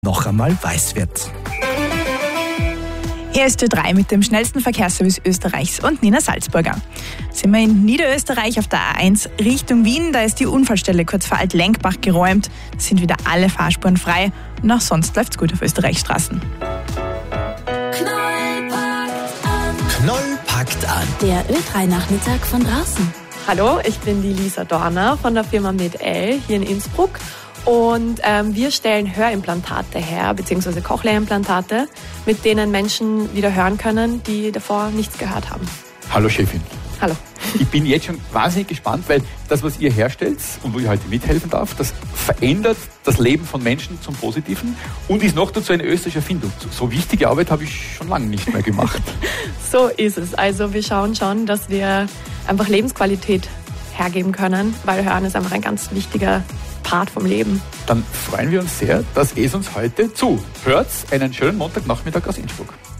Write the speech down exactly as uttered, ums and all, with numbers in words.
noch einmal weiß wird. Hier ist Ö drei mit dem schnellsten Verkehrsservice Österreichs und Nina Salzburger. Sind wir in Niederösterreich auf der A eins Richtung Wien, da ist die Unfallstelle kurz vor Alt-Lenkbach geräumt. Es sind wieder alle Fahrspuren frei und auch sonst läuft's gut auf Österreichs Straßen. Knoll packt an. Der Ö drei Nachmittag von draußen. Hallo, ich bin die Lisa Dorner von der Firma MedL hier in Innsbruck. Und ähm, wir stellen Hörimplantate her, beziehungsweise Cochlea-Implantate, mit denen Menschen wieder hören können, die davor nichts gehört haben. Hallo Chefin. Hallo. Ich bin jetzt schon wahnsinnig gespannt, weil das, was ihr herstellt und wo ich heute mithelfen darf, das verändert das Leben von Menschen zum Positiven und ist noch dazu eine österreichische Erfindung. So wichtige Arbeit habe ich schon lange nicht mehr gemacht. So ist es. Also wir schauen schon, dass wir einfach Lebensqualität hergeben können, weil Hören ist einfach ein ganz wichtiger Part vom Leben. Dann freuen wir uns sehr, dass es uns heute zuhört. Einen schönen Montagnachmittag aus Innsbruck.